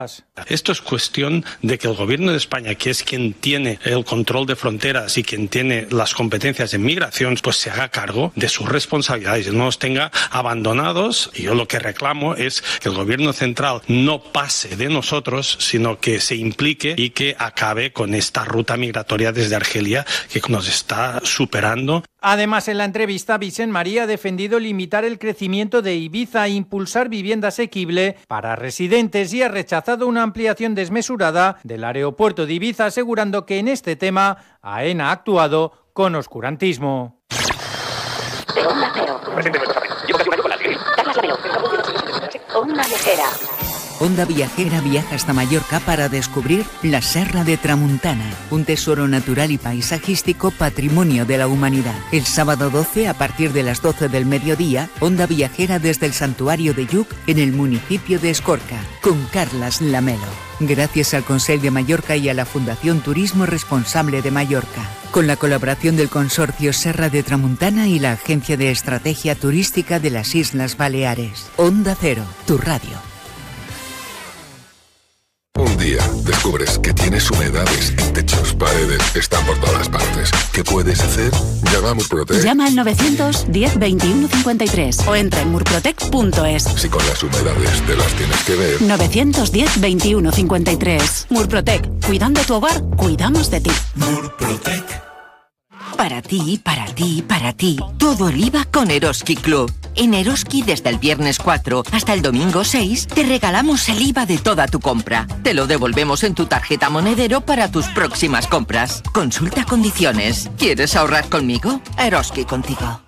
Esto es cuestión de que el gobierno de España, que es quien tiene el control de fronteras y quien tiene las competencias en migración, pues se haga cargo de sus responsabilidades y no los tenga abandonados. Y yo lo que reclamo es que el gobierno central no pase de nosotros, sino que se implique y que acabe con esta ruta migratoria desde Argelia que nos está superando. Además, en la entrevista, Vicent María ha defendido limitar el crecimiento de Ibiza e impulsar vivienda asequible para residentes y ha rechazado una ampliación desmesurada del aeropuerto de Ibiza, asegurando que en este tema AENA ha actuado con oscurantismo. Onda Viajera viaja hasta Mallorca para descubrir la Serra de Tramuntana, un tesoro natural y paisajístico patrimonio de la humanidad. El sábado 12, a partir de las 12 del mediodía, Onda Viajera desde el Santuario de Lluc, en el municipio de Escorca, con Carlas Lamelo. Gracias al Consell de Mallorca y a la Fundación Turismo Responsable de Mallorca, con la colaboración del Consorcio Serra de Tramuntana y la Agencia de Estrategia Turística de las Islas Baleares. Onda Cero, tu radio. Un día descubres que tienes humedades en techos, paredes, están por todas partes. ¿Qué puedes hacer? Llama a Murprotec. Llama al 910 21 53 o entra en murprotec.es. Si con las humedades te las tienes que ver. 910 21 53. Murprotec. Cuidando tu hogar, cuidamos de ti. Murprotec. Para ti, para ti, para ti. Todo el IVA con Eroski Club. En Eroski, desde el viernes 4 hasta el domingo 6, te regalamos el IVA de toda tu compra. Te lo devolvemos en tu tarjeta monedero para tus próximas compras. Consulta condiciones. ¿Quieres ahorrar conmigo? Eroski contigo.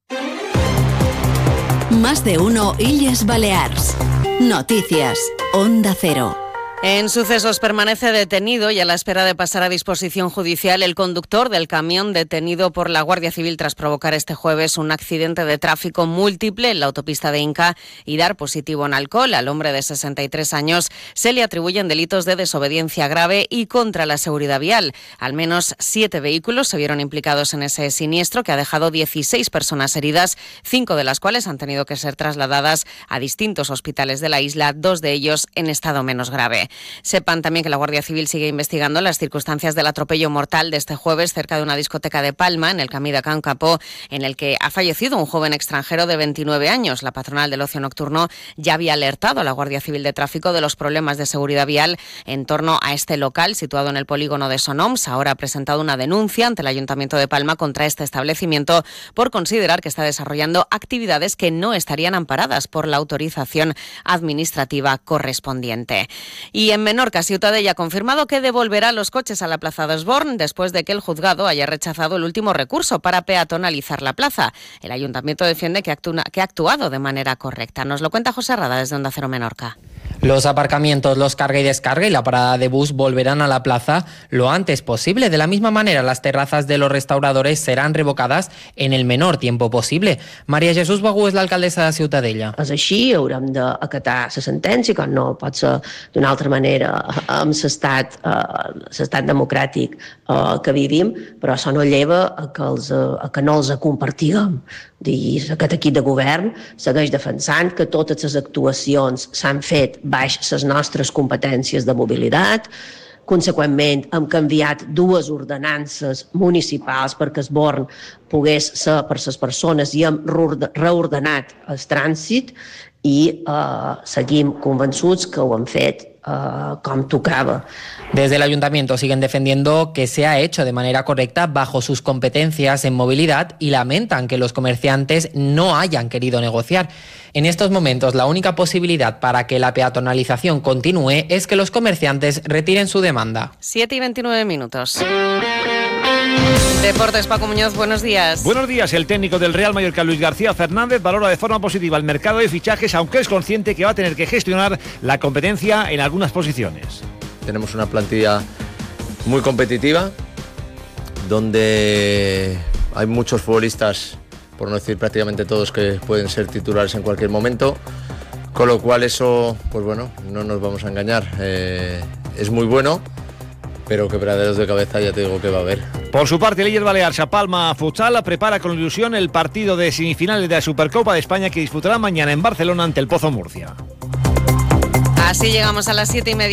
Más de uno Illes Balears. Noticias. Onda Cero. En sucesos permanece detenido y a la espera de pasar a disposición judicial el conductor del camión detenido por la Guardia Civil tras provocar este jueves un accidente de tráfico múltiple en la autopista de Inca y dar positivo en alcohol. Al hombre de 63 años se le atribuyen delitos de desobediencia grave y contra la seguridad vial. Al menos 7 vehículos se vieron implicados en ese siniestro que ha dejado 16 personas heridas, 5 de las cuales han tenido que ser trasladadas a distintos hospitales de la isla, 2 de ellos en estado menos grave. Sepan también que la Guardia Civil sigue investigando las circunstancias del atropello mortal de este jueves cerca de una discoteca de Palma, en el Camí de Can Capó, en el que ha fallecido un joven extranjero de 29 años. La patronal del ocio nocturno ya había alertado a la Guardia Civil de Tráfico de los problemas de seguridad vial en torno a este local situado en el polígono de Sonoms. Ahora ha presentado una denuncia ante el Ayuntamiento de Palma contra este establecimiento por considerar que está desarrollando actividades que no estarían amparadas por la autorización administrativa correspondiente. Y en Menorca, Ciutadella ha confirmado que devolverá los coches a la Plaza de Osborn después de que el juzgado haya rechazado el último recurso para peatonalizar la plaza. El ayuntamiento defiende que ha actuado de manera correcta. Nos lo cuenta José Rada desde Onda Cero Menorca. Los aparcamientos, los carga y descarga y la parada de bus volverán a la plaza lo antes posible. De la misma manera, las terrazas de los restauradores serán revocadas en el menor tiempo posible. Maria Jesús Bagú és l'alcaldessa de Ciutadella. És així, haurem d'acatar la sentència, que no pot ser d'una altra manera amb l'estat democràtic que vivim, però això no lleva a que no els compartiguem. Aquest equip de govern segueix defensant que totes les actuacions s'han fet baix les nostres competències de mobilitat. Conseqüentment, hem canviat 2 ordenances municipals perquè Osborn pogués ser per les persones i hem reordenat el trànsit i seguim convençuts que ho hem fet com tocava. Desde el ayuntamiento siguen defendiendo que se ha hecho de manera correcta bajo sus competencias en movilidad y lamentan que los comerciantes no hayan querido negociar. En estos momentos la única posibilidad para que la peatonalización continúe es que los comerciantes retiren su demanda. 7:29. Deportes, Paco Muñoz, buenos días. Buenos días. El técnico del Real Mallorca, Luis García Fernández, valora de forma positiva el mercado de fichajes, aunque es consciente que va a tener que gestionar la competencia en algunas posiciones. Tenemos una plantilla muy competitiva, donde hay muchos futbolistas, por no decir prácticamente todos, que pueden ser titulares en cualquier momento, con lo cual eso, pues bueno, no nos vamos a engañar, es muy bueno, pero quebraderos de cabeza ya te digo que va a haber. Por su parte, el Illes Balears Palma Futsal prepara con ilusión el partido de semifinales de la Supercopa de España que disputará mañana en Barcelona ante el Pozo Murcia. Así llegamos a las 7:30.